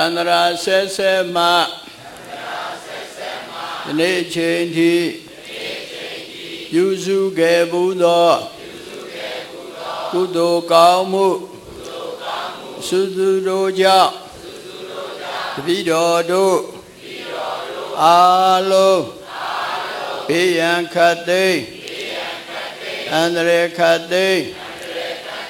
န္တရာဆက်ဆက်မှဒီနေ့ချိန်ထိပြုစုခဲ့ဘူးသောကုသိုလ်ကောင်းမှုစုစုတို့ကြောင့်တပည့်တော်တို့အားလုံးဘေးရန်ခတ်သိမ်းအန္တရာယ်ခတ်သိမ်း